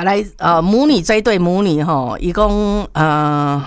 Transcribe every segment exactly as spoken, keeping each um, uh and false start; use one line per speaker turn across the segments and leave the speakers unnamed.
来呃，母女这一对母女哈，一共呃，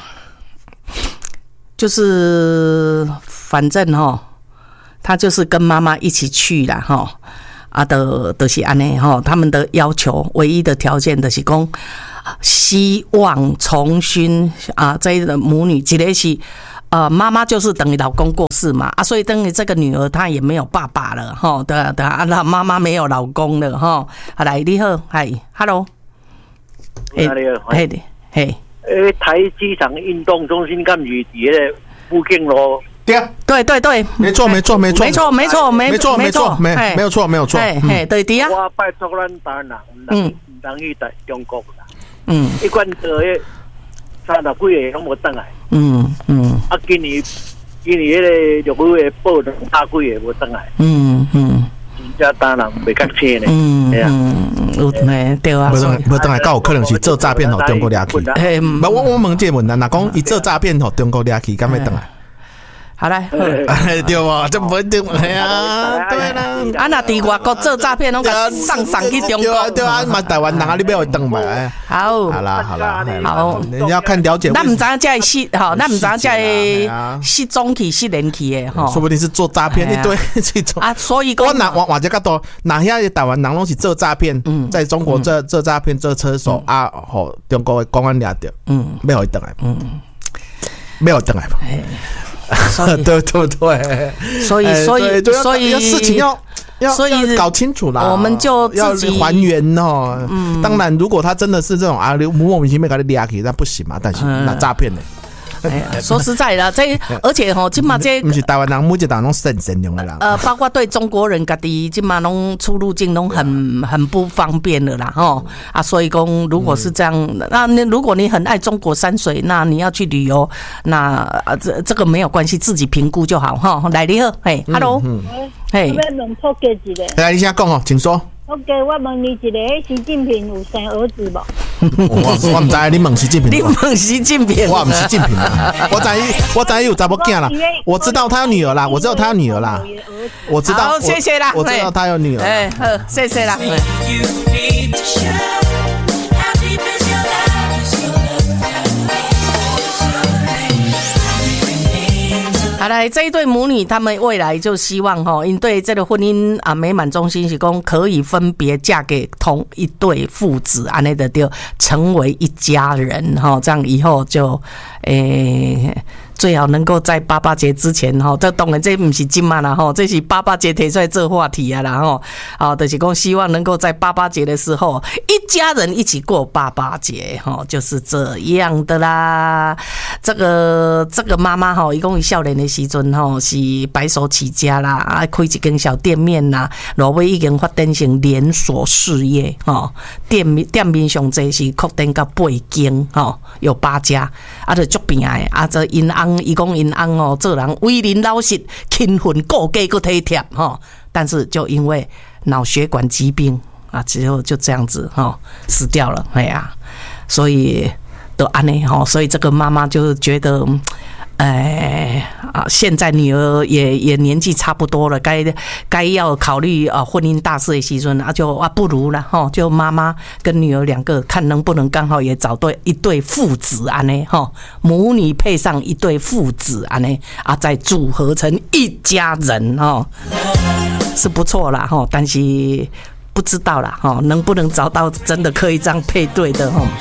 就是反正哈，他就是跟妈妈一起去啦哈，啊的的是安尼哈，他们的要求唯一的条件就是讲，希望重新啊，这一个母女一个是。呃，妈妈就是等于老公过世嘛，啊，所以等于这个女儿她也没有爸爸了，哈，对啊，对啊，啊，妈妈没有老公了，哈，好来，你好，嗨 ，hello，
嘿，嘿，
嘿，
诶，台机场运动中心敢是伫个附近咯？
对，
对对对，
没错没错没错，
没错没错没
错没错没没有错没有错，
嘿嘿，对的啊。
我拜托咱台湾人，嗯，唔通去台中国啦，
嗯，
一贯个迄三十几个拢无转来。
嗯嗯，
啊，今年今年迄个陆委会报两百几个无转来，
嗯嗯，
真正当然袂较清呢，
嗯嗯，有诶对啊，
无转无转来，敢有可能是做诈骗互中国掠去？
诶，
无我我问这个问题，若讲伊做诈骗互中国掠去，敢会转来？
好来，
对哇，这不一定哎呀，对啦。
啊，那伫外国做诈骗，拢甲送上去中国，
对啊，嘛台湾人啊，你不要等嘛。
好，
好啦，好啦，
好，
你要看了解。
咱唔知影这是吼，咱唔知影这失踪去、失联去的吼，
说不定是做诈骗一堆这种
啊。所以讲，
我哪往往这个多，哪遐台湾人拢是做诈骗，在中国做做诈骗、做车手啊，吼，中国的公安抓到，嗯，没有等来，嗯，没有等来吧。对对对，
所以所以所以
事情要要
所以
搞清楚啦，
我们就
要还原哦。嗯，当然，如果他真的是这种啊，莫名其妙给他抓去，那不行嘛。但是那诈骗呢？
哎，说实在的，这而且吼，今嘛这
不是台湾人每一个人拢善善良的啦。
呃，包括对中国人家己今嘛拢出入境拢很很不方便了啦，吼啊，所以讲如果是这样，那那如果你很爱中国山水，那你要去旅游，那啊这这个没有关系，自己评估就好哈。来，你好，嘿 ，hello，
嘿，我要问托给一个。
来，你先讲哦，请说。
OK， 我问你一个，习近平有生儿子无？
我我唔知，你问习近平。
你问习近平，
我唔习近平啊！我知我知有查某囝啦，我知道他有女儿啦，我知道他有女儿啦，我知道。
好，谢谢啦。
我知道他有女儿。
哎，好，谢谢啦。好来，这一对母女，他们未来就希望哈，因对这个婚姻啊美满中心是讲可以分别嫁给同一对父子，安内的就成为一家人哈，这样以后就诶。欸最好能够在八八节之前哈，这当然这不是今晚啦哈，这是八八节提出来这话题啊啦哈，好，就是讲希望能够在八八节的时候，一家人一起过八八节哈，就是这样的啦。这个这个妈妈哈，一共少年的时阵哈是白手起家啦，啊开一间小店面啦，落尾已经发展成连锁事业哈，店面店面上这是扩展到八间哈，有八家，啊就足平的，啊这因翁。伊讲因翁哦，做人为人老实、勤奋、顾家又体贴哈，但是就因为脑血管疾病啊，之后就这样子哈死掉了，哎呀，所以都安尼哈，所以这个妈妈就觉得。哎啊，现在女儿也也年纪差不多了，该该要考虑啊婚姻大事的时阵啊，就啊不如了哈，就妈妈跟女儿两个看能不能刚好也找对一对父子安呢哈，母女配上一对父子安呢啊，再组合成一家人哈，是不错啦哈，但是不知道啦哈，能不能找到真的可以这样配对的哈。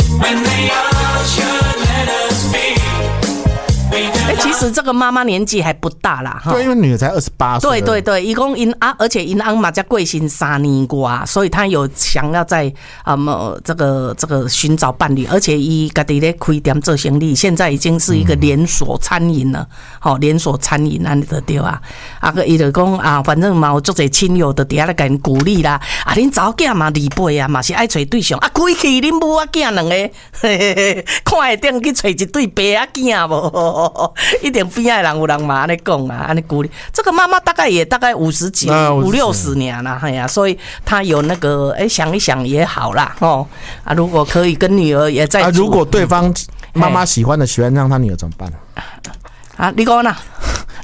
哎、欸，其实这个妈妈年纪还不大啦，哈。
对，因为女儿才二十八岁。
对对对，一共因啊，而且因翁嘛才贵姓三年瓜，所以她有想要在啊么这个这个寻找伴侣，而且伊家己咧开店做生意，现在已经是一个连锁餐饮了，好、嗯、连锁餐饮安尼就对啊。啊个伊就讲啊，反正嘛有足侪亲友的底下咧甲因鼓励啦，啊恁查某囝嘛离辈啊，嘛是爱找对象啊，开去恁母啊囝两个，嘿嘿嘿，看会顶去找一对爸啊囝无。一点边爱人有人嘛安尼讲啊，安尼鼓励。这个妈妈大概也大概五十几、啊、五六十年啦，哎呀，所以她有那个哎、欸、想一想也好啦哦啊，如果可以跟女儿也在、啊，
如果对方妈妈喜欢的喜欢让她女儿怎么办？
啊，你讲啦，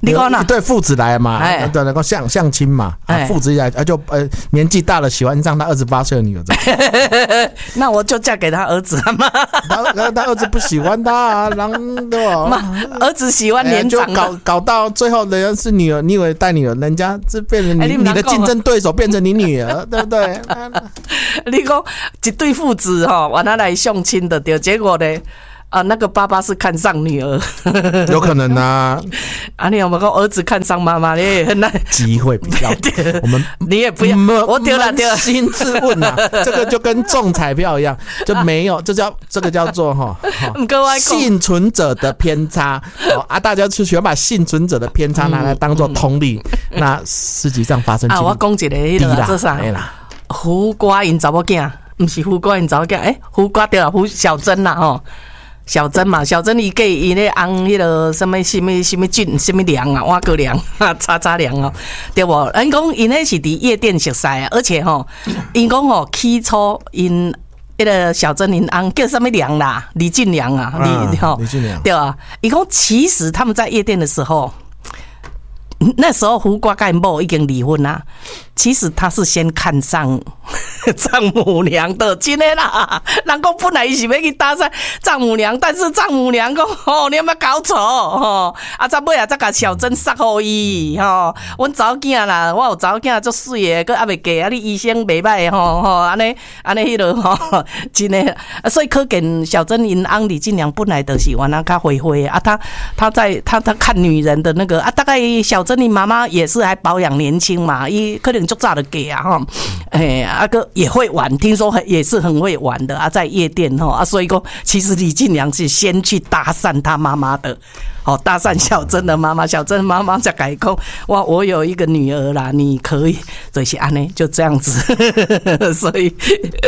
你讲哪
一对父子来嘛，
哎
对，能够相相亲嘛，啊
哎
父子一来，啊就呃年纪大了，喜欢上他二十八岁的女儿，
那我就嫁给他儿子嘛。
然后然后他儿子不喜欢他啊，然后对吧？
妈，儿子喜欢
哎就
年长的。
搞搞到最后，人家是女儿，你以为带女儿，人家是变成
哎
你你的
你们哪讲啊
竞争对手，变成你女儿，对不对？
你讲一对父子哈，完了来相亲的对，结果呢，啊，那个爸爸是看上女儿，
有可能啊，
啊，你有没有讲儿子看上妈妈？你也很难，
机会比较，我们
你也不要，
扪
我丢了丢了
扪。心自问啊，这个就跟中彩票一样，就没有，这叫这个叫做哈。哈
不过我讲
幸存者的偏差哦啊，大家就喜欢把幸存者的偏差拿来当做通例，那实际上发生几
啊，
率
我讲一个迄
低啦，
个这啥？
哎啦，
胡瓜因查某囝，不是胡瓜因查某囝，诶，胡瓜对啦，胡小珍啦吼。小珍嘛，小珍伊给伊咧红迄个什么什么什么菌什么粮啊，瓦格粮啊，叉叉粮哦，对无？因讲因迄是伫夜店熟识啊，而且吼，因讲吼起初因迄个小珍因翁叫什么粮啦，李俊良啊，李吼
李俊良
对啊，伊讲其实他们在夜店的时候。那时候胡瓜跟某已经离婚啦，其实他是先看上丈母娘的，真的啦。人讲本来是要去搭讪丈母娘，但是丈母娘讲哦，你有没有搞错吼？啊，再尾啊，再甲小珍塞互伊吼。阮查某囝啦，我有查某囝足水的，佮还袂嫁啊，你医生袂歹吼吼，安尼安尼迄落吼，真的。所以可见小珍因翁李俊良本来就是原来较灰灰啊，他他在他他看女人的那个啊，大概小珍你妈妈也是还保养年轻嘛，伊可能足早就嫁啊哈，哎，啊个也会玩，听说也是很会玩的啊，在夜店哈啊，所以讲其实李俊良是先去搭讪他妈妈的，哦，搭讪小珍的妈妈，小珍妈妈才改讲，哇，我有一个女儿啦，你可以，就是安尼就这样子，所以。